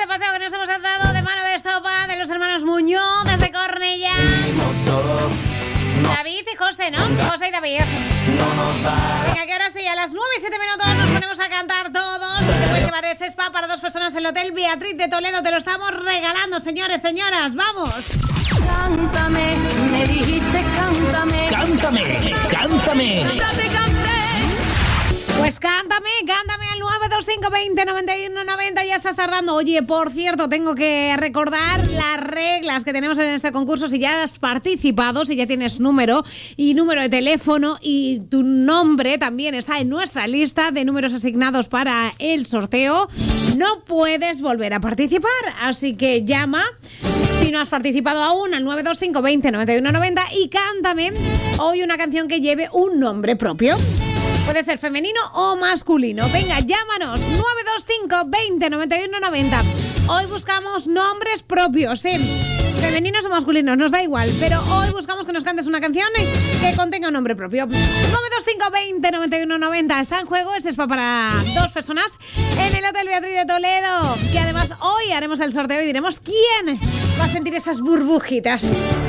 paseo que nos hemos dado de mano de estopa de los hermanos Muñoz desde Cornellá. David y José, ¿no? José y David. Venga, que ahora sí, a las 9:07 nos ponemos a cantar todos. Te puedes llevar ese spa para 2 personas en el Hotel Beatriz de Toledo. Te lo estamos regalando, señores, señoras. ¡Vamos! Cántame, me dijiste cántame. Cántame, cántame. Pues cántame al 925 20 91 90. Ya estás tardando. Oye, por cierto, tengo que recordar las reglas que tenemos en este concurso. Si ya has participado, si ya tienes número y número de teléfono y tu nombre también está en nuestra lista de números asignados para el sorteo, no puedes volver a participar. Así que llama, si no has participado aún, al 925 20 91 90 y cántame hoy una canción que lleve un nombre propio. Puede ser femenino o masculino. Venga, llámanos 925 20 91 90. Hoy buscamos nombres propios, femeninos o masculinos, nos da igual, pero hoy buscamos que nos cantes una canción que contenga un nombre propio. 925 20 91 90. Está en juego ese spa para 2 personas en el Hotel Beatriz de Toledo, que además hoy haremos el sorteo y diremos quién va a sentir esas burbujitas.